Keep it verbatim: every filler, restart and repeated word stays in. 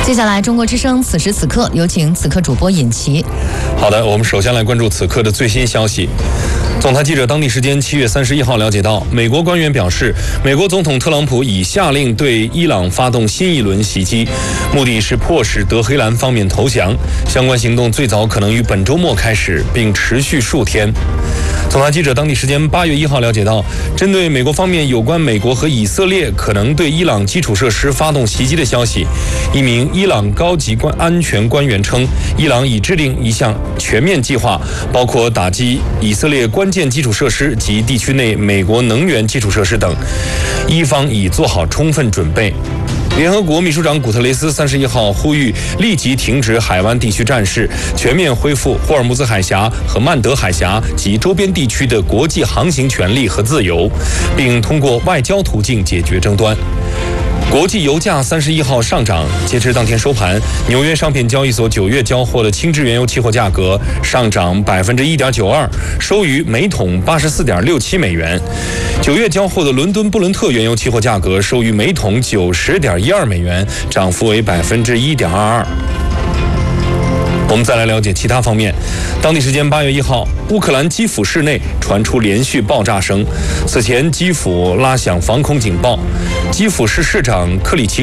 接下来，中国之声此时此刻有请此刻主播尹奇。 好的，我们首先来关注此刻的最新消息。总台记者当地时间七月三十一号了解到，美国官员表示，美国总统特朗普已下令对伊朗发动新一轮袭击，目的是迫使德黑兰方面投降。相关行动最早可能于本周末开始，并持续数天。总台记者当地时间八月一号了解到，针对美国方面有关美国和以色列可能对伊朗基础设施发动袭击的消息，一名伊朗高级官安全官员称，伊朗已制定一项全面计划，包括打击以色列关键基础设施及地区内美国能源基础设施等，伊方已做好充分准备。联合国秘书长古特雷斯三十一号呼吁立即停止海湾地区战事，全面恢复霍尔木兹海峡和曼德海峡及周边地区的国际航行权利和自由，并通过外交途径解决争端。国际油价三十一号上涨，截至当天收盘，纽约商品交易所九月交货的轻质原油期货价格上涨百分之一点九二，收于每桶八十四点六七美元。九月交货的伦敦布伦特原油期货价格收于每桶九十点一二美元，涨幅为百分之一点二二。我们再来了解其他方面。当地时间八月一号，乌克兰基辅市内传出连续爆炸声。此前，基辅拉响防空警报。基辅市市长克里奇